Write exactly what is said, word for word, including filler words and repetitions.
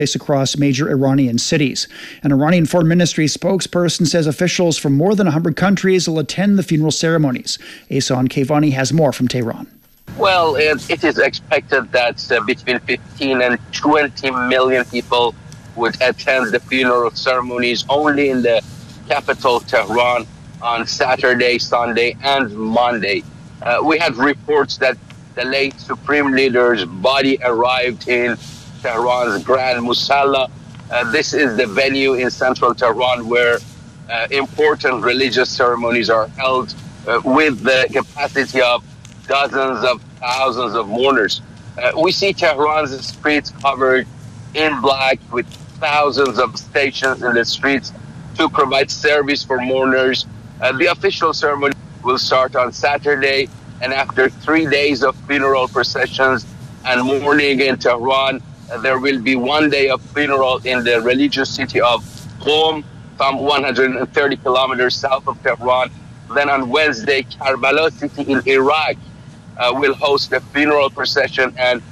across major Iranian cities. An Iranian Foreign Ministry spokesperson says officials from more than one hundred countries will attend the funeral ceremonies. Ehsan Kevani has more from Tehran. Well, it, it is expected that uh, between fifteen and twenty million people would attend the funeral ceremonies only in the capital, Tehran, on Saturday, Sunday, and Monday. Uh, we had reports that the late Supreme Leader's body arrived in Tehran's Grand Musalla. Uh, this is the venue in central Tehran where uh, important religious ceremonies are held uh, with the capacity of dozens of thousands of mourners. Uh, we see Tehran's streets covered in black with thousands of stations in the streets to provide service for mourners. Uh, the official ceremony will start on Saturday, and after three days of funeral processions and mourning in Tehran, uh, there will be one day of funeral in the religious city of Qom, some one hundred thirty kilometers south of Tehran. Then on Wednesday, Karbala city in Iraq uh, will host a funeral procession, and